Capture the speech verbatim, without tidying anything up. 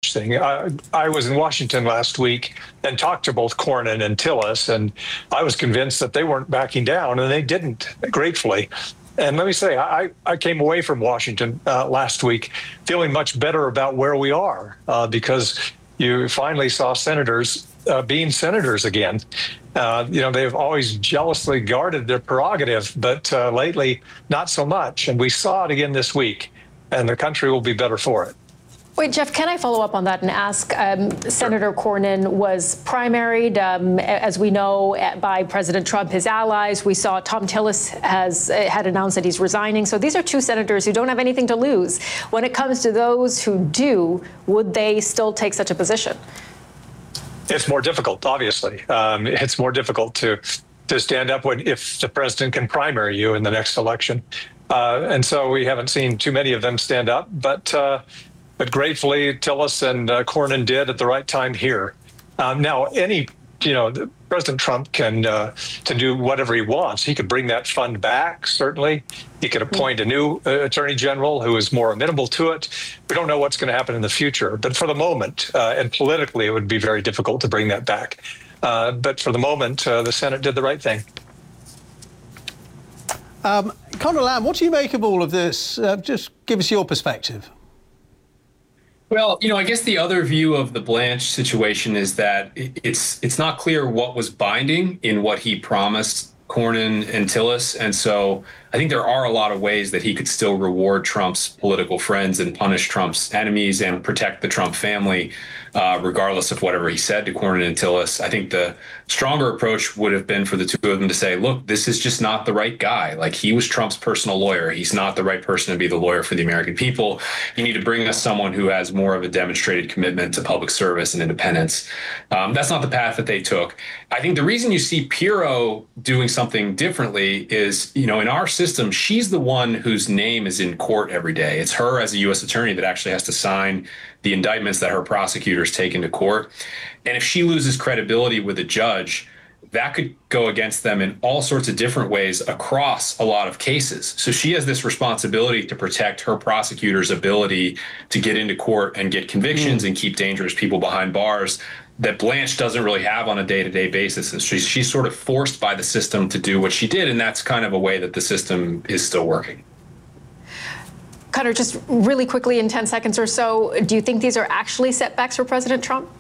Blanche thing. I, I was in Washington last week and talked to both Cornyn and Tillis, and I was convinced that they weren't backing down, and they didn't, gratefully. And let me say, I, I came away from Washington uh, last week feeling much better about where we are uh, because you finally saw senators uh, being senators again. Uh, you know, they've always jealously guarded their prerogative, but uh, lately, not so much. And we saw it again this week, and the country will be better for it. Wait, Jeff, can I follow up on that and ask, um, Senator Cornyn was primaried, um, as we know, by President Trump, his allies. We saw Thom Tillis has uh, had announced that he's resigning. So these are two senators who don't have anything to lose. When it comes to those who do, would they still take such a position? It's more difficult, obviously. Um, it's more difficult to to stand up when if the president can primary you in the next election. Uh, and so we haven't seen too many of them stand up, but uh, but gratefully Tillis and uh, Cornyn did at the right time here. Um, now, any, you know, President Trump can uh, to do whatever he wants. He could bring that fund back, certainly. He could appoint a new uh, attorney general who is more amenable to it. We don't know what's going to happen in the future, but for the moment, uh, and politically, it would be very difficult to bring that back. Uh, but for the moment, uh, the Senate did the right thing. Um, Conor Lamb, what do you make of all of this? Uh, just give us your perspective. Well, you know, I guess the other view of the Blanche situation is that it's it's not clear what was binding in what he promised Cornyn and Tillis. And so I think there are a lot of ways that he could still reward Trump's political friends and punish Trump's enemies and protect the Trump family, uh, regardless of whatever he said to Cornyn and Tillis. I think the stronger approach would have been for the two of them to say, look, this is just not the right guy. Like, he was Trump's personal lawyer. He's not the right person to be the lawyer for the American people. You need to bring us someone who has more of a demonstrated commitment to public service and independence. Um, that's not the path that they took. I think the reason you see Pirro doing something differently is, you know, in our system, she's the one whose name is in court every day. It's her as a U S attorney that actually has to sign the indictments that her prosecutors take into court. And if she loses credibility with a judge, that could go against them in all sorts of different ways across a lot of cases. So she has this responsibility to protect her prosecutor's ability to get into court and get convictions mm. and keep dangerous people behind bars that Blanche doesn't really have on a day-to-day basis. And she's, she's sort of forced by the system to do what she did, and that's kind of a way that the system is still working. Conor, just really quickly in ten seconds or so, do you think these are actually setbacks for President Trump?